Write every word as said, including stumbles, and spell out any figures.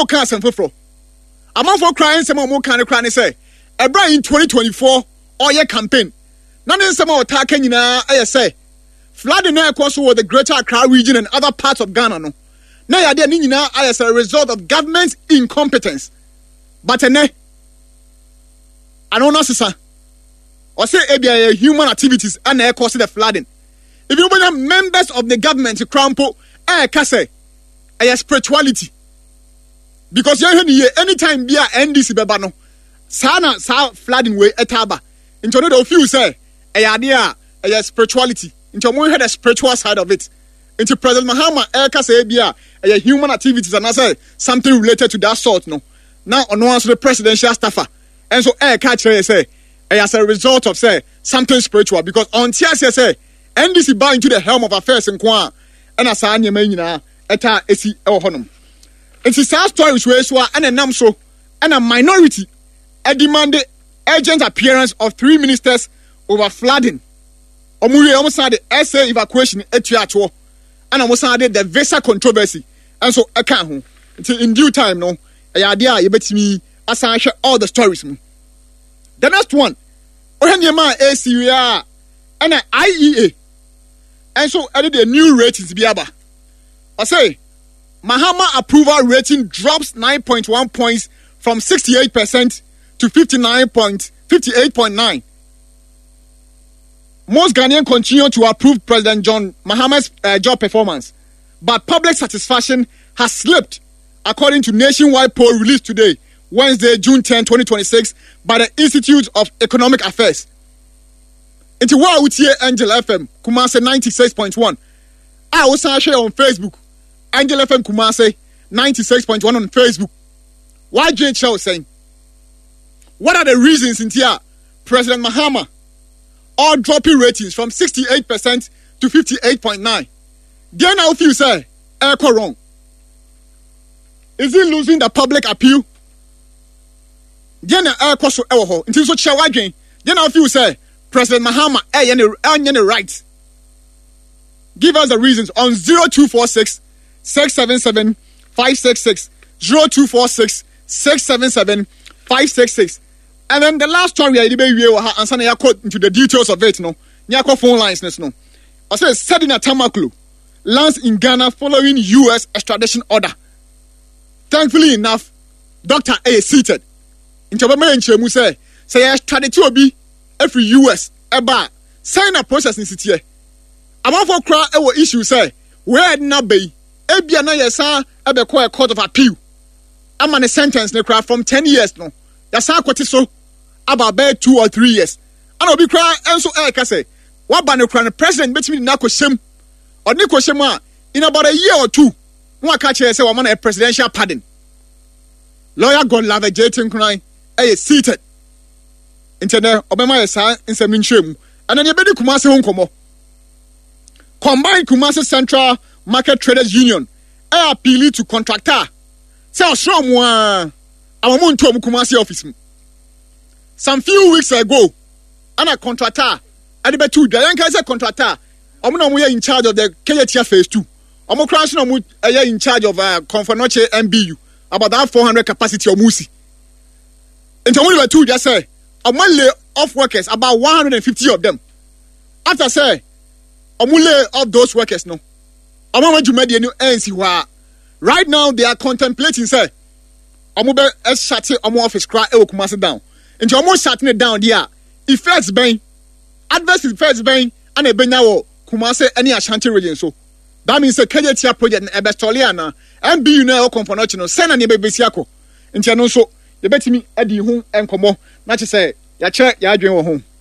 more cars and for a month for crying some more kind of crying say a brand in twenty twenty-four or your campaign none in some more attacking in I say flooding air course over the greater Accra region and other parts of Ghana no now idea nina as a result of government's incompetence but ene I don't know sir or say a human activities and air cause the flooding if you want members of the government to crumple eh kase eh spirituality because you hear anytime be a N D C beba no sana sa flooding way etaba into no feel say eh idea eh spirituality into mo hear the spiritual side of it into President Mahama eh kase be a eh human activities and I say something related to that sort no now on one the presidential staffer and so eh catch say eh as a result of say something spiritual because on T S say N D C buy into the helm of affairs in Kwa and as I nyina eta esi e wo honom enti sa story so so and enam so and a minority a demand urgent appearance of three ministers over flooding omuye omusa de S A evacuation etuato and omusa de the visa controversy and so aka ho enti in due time no e ade a yebetimi asan hwe all the stories mu the next one oheniema A C we are and I E A and so added the new ratings biaba I say Mahama approval rating drops nine point one points from sixty-eight percent to fifty-nine point fifty-eight point nine. Most Ghanaians continue to approve President John Mahama's uh, job performance, but public satisfaction has slipped, according to nationwide poll released today, Wednesday, June tenth, twenty twenty-six, by the Institute of Economic Affairs. Into what we hear Angel F M, Kumase ninety-six point one. I also share on Facebook. Angel F M Kumase ninety-six point one on Facebook. Why J Chow saying? What are the reasons in here? President Mahama all dropping ratings from sixty-eight percent to fifty-eight point nine. Then now if you say echo wrong. Is he losing the public appeal? Then echo so echo until so chair again. Then now if you say President Mahama eh any right. Give us the reasons on zero two four six six seven seven five six six zero two four six six seven seven five six six. And then the last story I did and send a quote into the details of it no. Nyako phone lines no. I say Sedina Tamaklu lands in Ghana following U S extradition order. Thankfully enough, Doctor A is seated. In Chabama and Chemu say say extradite obi every U S eba sign a process in city. Among for cry our issue say where na be ebia na yesa ebe call a court of appeal. I'm on a sentence ne cry from ten years no. Yasa kwati so about be two or three years. And obi cry enso e ka say what ban the crown president betimi na kwashem or ni kwashem a in about a year or two one catch say we want a presidential pardon. Lawyer Godlove Jatin cry e seated. Intene obema yesa insem nchemu and then yebedi Kumase ho nkomo. Combined Kumase Central Market Traders Union e appeal to contractor. Say osro mo a amon to Kumase office. Some few weeks ago, and a contractor, and the two, the young guys contractor, I'm not in charge of the K T F phase two. I'm not crashing on in charge of uh, Confanoche M B U about that four hundred capacity of Musi. And only the two just say, I'm going to lay off workers, about one hundred fifty of them. After say, I'm going to lay off those workers, no. I'm going to make the new N C. Right now, they are contemplating, say, I'm going to shut it on office, cry, it will come down. And you're almost shutting it down there. Effects bang, adverse effects bang, and a benyawo, Kumase, any Ashanti region. So that means the K J T project in Ebestoliana, and be you know, Confonochino, send an Ebe Besiako. And you know, so you bet me, Eddie, whom and Como, not to say, ya check, ya dream home.